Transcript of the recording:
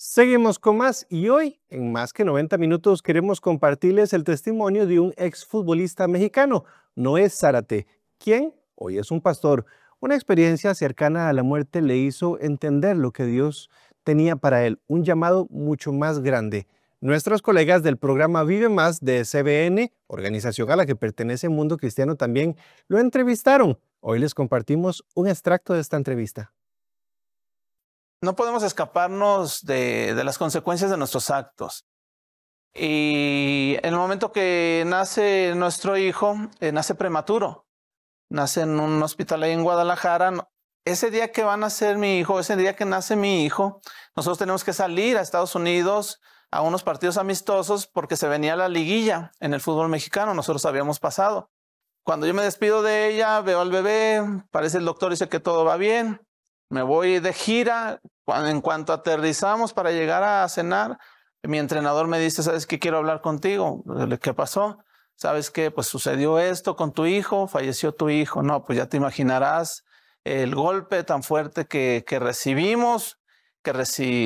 Seguimos con más y hoy, en más que 90 minutos, queremos compartirles el testimonio de un exfutbolista mexicano, Noé Zárate, quien hoy es un pastor. Una experiencia cercana a la muerte le hizo entender lo que Dios tenía para él, un llamado mucho más grande. Nuestros colegas del programa Vive Más de CBN, organización a la que pertenece Mundo Cristiano, también lo entrevistaron. Hoy les compartimos un extracto de esta entrevista. No podemos escaparnos de las consecuencias de nuestros actos. Y en el momento que nace nuestro hijo, nace prematuro. Nace en un hospital ahí en Guadalajara. Ese día que va a nacer mi hijo, ese día que nace mi hijo, nosotros tenemos que salir a Estados Unidos a unos partidos amistosos porque se venía la liguilla en el fútbol mexicano. Nosotros habíamos pasado. Cuando yo me despido de ella, veo al bebé, parece el doctor, dice que todo va bien. Me voy de gira. En cuanto aterrizamos para llegar a cenar, mi entrenador me dice, ¿sabes qué? Quiero hablar contigo. ¿Qué pasó? ¿Sabes qué? Pues sucedió esto con tu hijo, falleció tu hijo. No, pues ya te imaginarás el golpe tan fuerte que recibimos,